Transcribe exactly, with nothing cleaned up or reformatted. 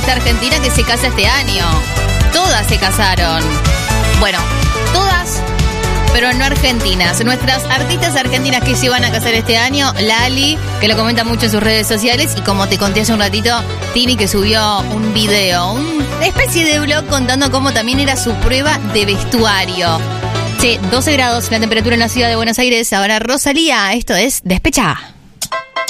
artista argentina que se casa este año. Todas se casaron. Bueno, todas, pero no argentinas. Nuestras artistas argentinas que se van a casar este año, Lali, que lo comenta mucho en sus redes sociales, y como te conté hace un ratito, Tini, que subió un video, una especie de blog contando cómo también era su prueba de vestuario. Sí, doce grados la temperatura en la ciudad de Buenos Aires. Ahora Rosalía, esto es Despecha.